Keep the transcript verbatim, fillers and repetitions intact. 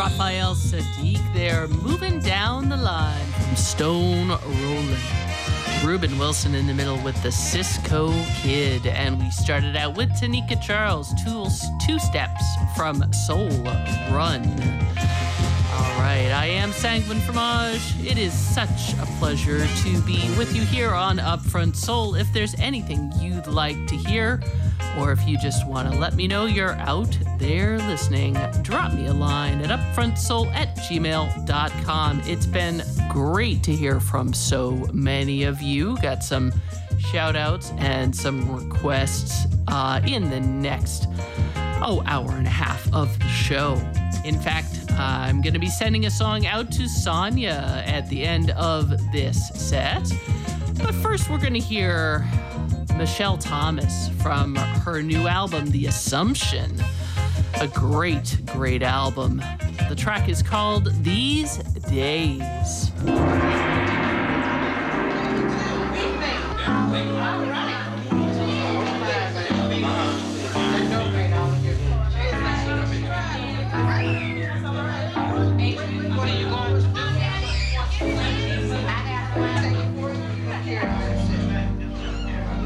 Raphael Sadiq there, moving down the line from Stone Rollin'. Ruben Wilson in the middle with the Cisco Kid. And we started out with Tanika Charles, two, two steps from Soul Run. All right, I am Sanguine Fromage. It is such a pleasure to be with you here on Upfront Soul. If there's anything you'd like to hear, or if you just want to let me know you're out there listening, drop me a line at upfrontsoul at gmail dot com. It's been great to hear from so many of you. Got some shout outs and some requests uh, in the next, oh, hour and a half of the show. In fact, I'm going to be sending a song out to Sonia at the end of this set. But first, we're going to hear Michelle Thomas from her new album, The Assumption. A great, great album. The track is called These Days.